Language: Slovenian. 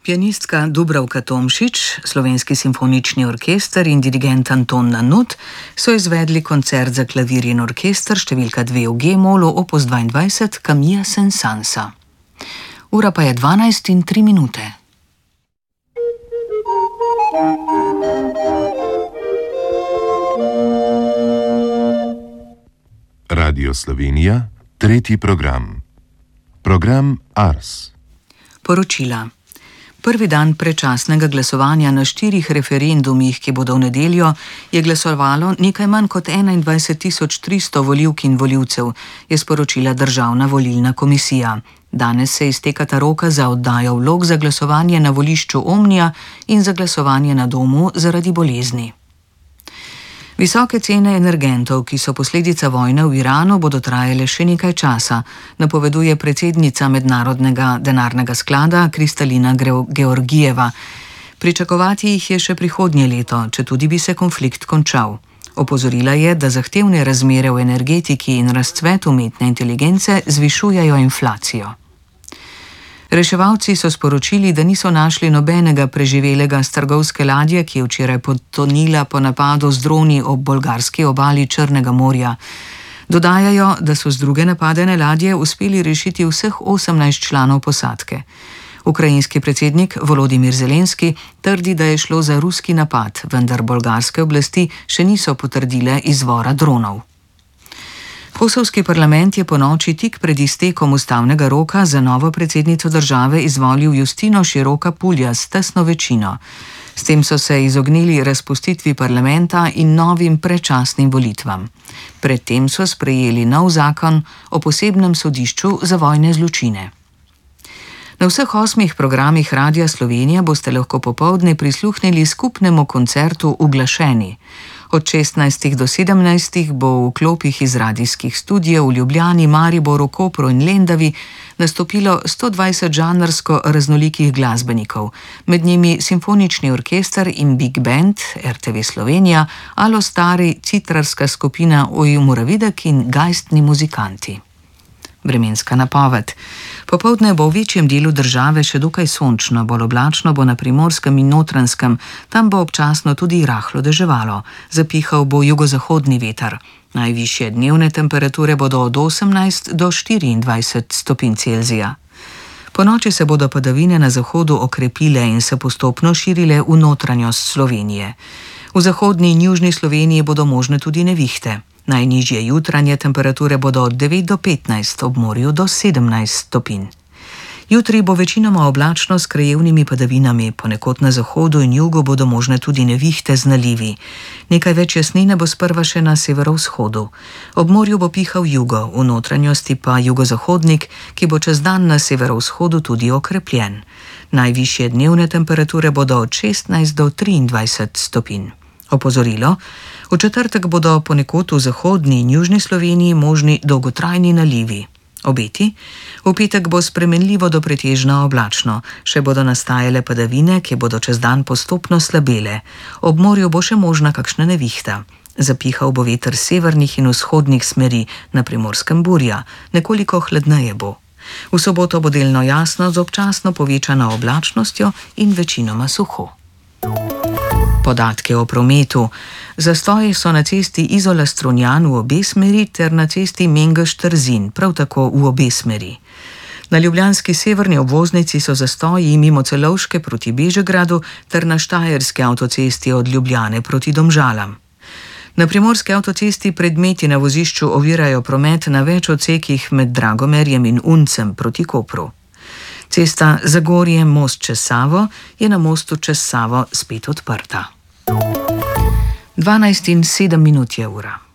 Pianistka Dubravka Tomšič, Slovenski simfonični orkester in dirigent Anton Nanut so izvedli koncert za klavir in orkester številka 2 v G-molu opus 22 Camilla Saint-Sansa. Ura pa je 12:03. Radio Slovenija, tretji program. Program Ars. Poročila. Prvi dan predčasnega glasovanja na 4 referendumih, ki bodo v nedeljo, je glasovalo nekaj manj kot 21.300 volivk in volivcev, je sporočila Državna volilna komisija. Danes se iztekata roka za oddajo vlog za glasovanje na volišču Omnija in za glasovanje na domu zaradi bolezni. Visoke cene energentov, ki so posledica vojne v Iranu, bodo trajale še nekaj časa, napoveduje predsednica Mednarodnega denarnega sklada Kristalina Georgijeva. Pričakovati jih je še prihodnje leto, četudi bi se konflikt končal. Opozorila je, da zahtevne razmere v energetiki in razcvet umetne inteligence zvišujejo inflacijo. Reševalci so sporočili, da niso našli nobenega preživelega s trgovske ladje, ki je včeraj potonila po napadu z droni ob bolgarski obali Črnega morja. Dodajajo, da so z druge napadene ladje uspeli rešiti vseh 18 članov posadke. Ukrajinski predsednik Volodimir Zelenski trdi, da je šlo za ruski napad, vendar bolgarske oblasti še niso potrdile izvora dronov. Kosovski parlament je ponoči tik pred iztekom ustavnega roka za novo predsednico države izvolil Justino Široka Pulja s tesno večino. S tem so se izognili razpustitvi parlamenta in novim predčasnim volitvam. Predtem so sprejeli nov zakon o posebnem sodišču za vojne zločine. Na vseh 8 programih Radia Slovenija boste lahko popoldne prisluhnili skupnemu koncertu Uglašeni. Od 16 do 17 bo v klopih iz radijskih studijev v Ljubljani, Mariboru, Kopru in Lendavi nastopilo 120 žanrsko raznolikih glasbenikov, med njimi simfonični orkester in big band RTV Slovenija, Alo Stari, citrarska skupina Oj Moravidek in Geistni muzikanti. Vremenska napoved. Popoldne bo v večjem delu države še dokaj sončno, bolj oblačno bo na Primorskem in Notranjskem, tam bo občasno tudi rahlo deževalo. Zapihal bo jugozahodni veter. Najvišje dnevne temperature bodo od 18 do 24 stopinj Celzija. Ponoči se bodo padavine na zahodu okrepile in se postopno širile v notranjost Slovenije. V zahodni in južni Sloveniji bodo možne tudi nevihte. Najnižje jutranje temperature bodo od 9 do 15, ob morju do 17 stopinj. Jutri bo večinoma oblačno s krajevnimi padavinami, ponekod na zahodu in jugu bodo možne tudi nevihte z nalivi. Nekaj več jasnine bo sprva še na severovzhodu. Ob morju bo pihal jugo, v notranjosti pa jugozahodnik, ki bo čez dan na severovzhodu tudi okrepljen. Najvišje dnevne temperature bodo od 16 do 23 stopinj. Opozorilo. V četrtek bodo ponekod v zahodni in južni Sloveniji možni dolgotrajni nalivi. Obeti. V petek bo spremenljivo do pretežno oblačno, še bodo nastajale padavine, ki bodo čez dan postopno slabele. Ob morju bo še možna kakšna nevihta. Zapihal bo veter severnih in vzhodnih smeri, na Primorskem burja, nekoliko hladneje bo. V soboto bo delno jasno z občasno povečano oblačnostjo in večinoma suho. Podatke o prometu. Zastoji so na cesti Izola-Strunjan v obe smeri ter na cesti Mengeš-Trzin, prav tako v obe smeri. Na ljubljanski severni obvoznici so zastoji mimo Celovške proti Bežigradu ter na štajerski avtocesti od Ljubljane proti Domžalam. Na primorski avtocesti predmeti na vozišču ovirajo promet na več odsekih med Dragomerjem in Uncem proti Kopru. Cesta Zagorje-Most čez Savo je na mostu čez Savo spet odprta. 12:07 je ura.